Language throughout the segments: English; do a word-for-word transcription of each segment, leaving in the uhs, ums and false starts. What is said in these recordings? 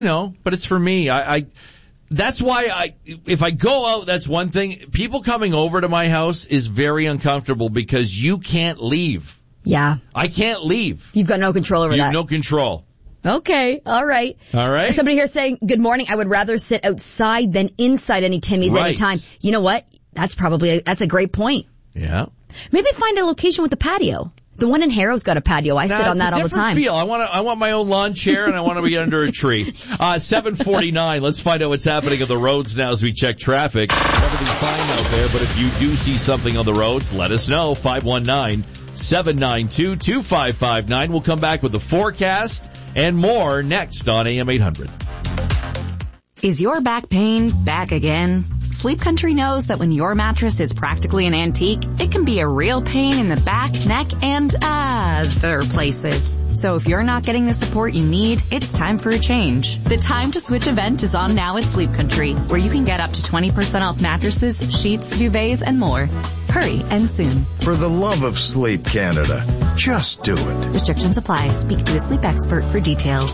No, but it's for me. I, I that's why I if I go out, that's one thing. People coming over to my house is very uncomfortable because you can't leave. Yeah. I can't leave. You've got no control over you that. You have no control. Okay, all right. All right. Somebody here saying, good morning, I would rather sit outside than inside any Timmy's right. anytime. You know what? That's probably, a, that's a great point. Yeah. Maybe find a location with a patio. The one in Harrow's got a patio. I nah, sit on that all the time. Feel. I want to, I want my own lawn chair and I want to be under a tree. Uh, seven forty-nine. Let's find out what's happening on the roads now as we check traffic. Everything's fine out there, but if you do see something on the roads, let us know. five one nine, seven nine two, two five five nine. We'll come back with the forecast and more next on A M eight hundred. Is your back pain back again? Sleep Country knows that when your mattress is practically an antique, it can be a real pain in the back, neck, and other places. So if you're not getting the support you need, it's time for a change. The Time to Switch event is on now at Sleep Country, where you can get up to twenty percent off mattresses, sheets, duvets, and more. Hurry, and soon. For the love of Sleep Canada, just do it. Restrictions apply. Speak to a sleep expert for details.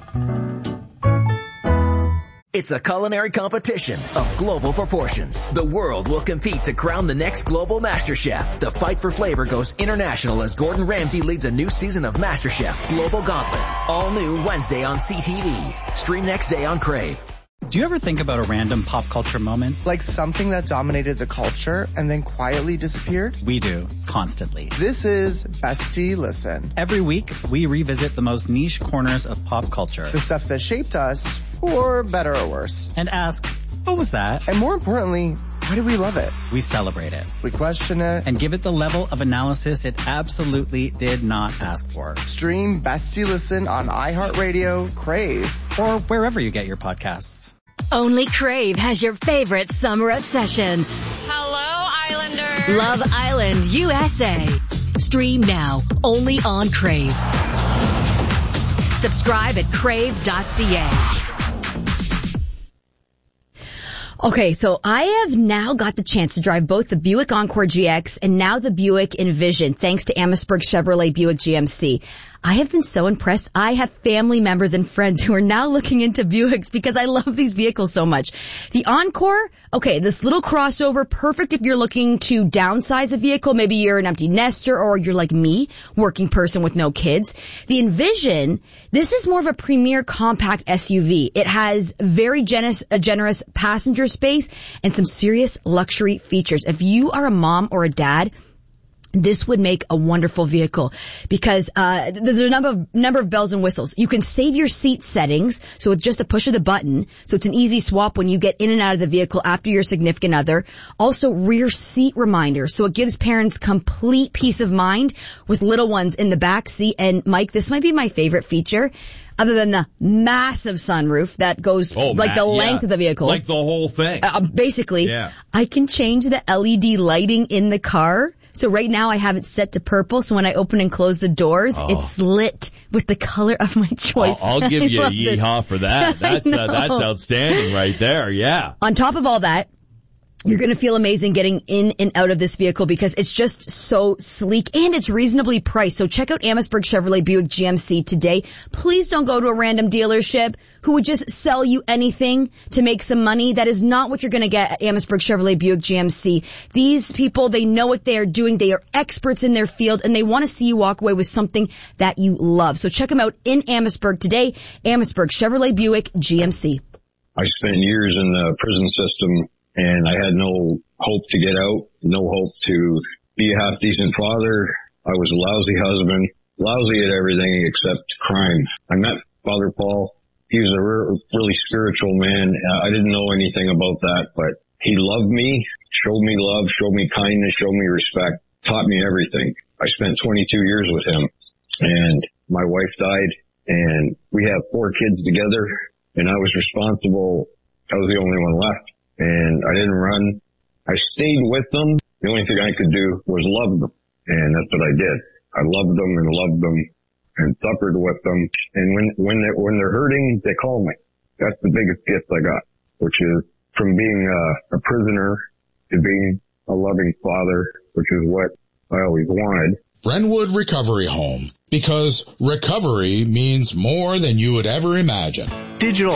It's a culinary competition of global proportions. The world will compete to crown the next global MasterChef. The fight for flavor goes international as Gordon Ramsay leads a new season of MasterChef Global Gauntlet. All new Wednesday on C T V. Stream next day on Crave. Do you ever think about a random pop culture moment? Like something that dominated the culture and then quietly disappeared? We do, constantly. This is Bestie Listen. Every week, we revisit the most niche corners of pop culture. The stuff that shaped us, for better or worse. And ask, what was that? And more importantly, why do we love it? We celebrate it. We question it. And give it the level of analysis it absolutely did not ask for. Stream Bestie Listen on iHeartRadio, Crave, or wherever you get your podcasts. Only Crave has your favorite summer obsession. Hello, Islanders. Love Island, U S A. Stream now, only on Crave. Subscribe at crave dot c a. Okay, so I have now got the chance to drive both the Buick Encore G X and now the Buick Envision, thanks to Amherstburg Chevrolet Buick G M C. I have been so impressed. I have family members and friends who are now looking into Buicks because I love these vehicles so much. The Encore, okay, this little crossover, perfect if you're looking to downsize a vehicle. Maybe you're an empty nester or you're like me, working person with no kids. The Envision, this is more of a premier compact S U V. It has very generous, a generous passenger space and some serious luxury features. If you are a mom or a dad, this would make a wonderful vehicle because uh there's a number of number of bells and whistles. You can save your seat settings, so it's just a push of the button. So it's an easy swap when you get in and out of the vehicle after your significant other. Also, rear seat reminders, so it gives parents complete peace of mind with little ones in the back seat. And Mike, this might be my favorite feature. Other than the massive sunroof that goes oh, like man, the length yeah. of the vehicle. Like the whole thing. Uh, basically, yeah. I can change the L E D lighting in the car. So right now I have it set to purple, so when I open and close the doors, oh. it's lit with the color of my choice. I'll, I'll give you a yeehaw for that. That's uh, that's outstanding right there, yeah. On top of all that, you're going to feel amazing getting in and out of this vehicle because it's just so sleek and it's reasonably priced. So check out Amherstburg Chevrolet Buick G M C today. Please don't go to a random dealership who would just sell you anything to make some money. That is not what you're going to get at Amherstburg Chevrolet Buick G M C. These people, they know what they are doing. They are experts in their field and they want to see you walk away with something that you love. So check them out in Amherstburg today. Amherstburg Chevrolet Buick G M C. I spent years in the prison system. And I had no hope to get out, no hope to be a half-decent father. I was a lousy husband, lousy at everything except crime. I met Father Paul. He was a re- really spiritual man. I didn't know anything about that, but he loved me, showed me love, showed me kindness, showed me respect, taught me everything. I spent twenty-two years with him, and my wife died, and we have four kids together, and I was responsible. I was the only one left. And I didn't run. I stayed with them. The only thing I could do was love them. And that's what I did. I loved them and loved them and suffered with them. And when, when they're, when they're hurting, they call me. That's the biggest gift I got, which is from being a, a prisoner to being a loving father, which is what I always wanted. Brentwood Recovery Home, because recovery means more than you would ever imagine. Digital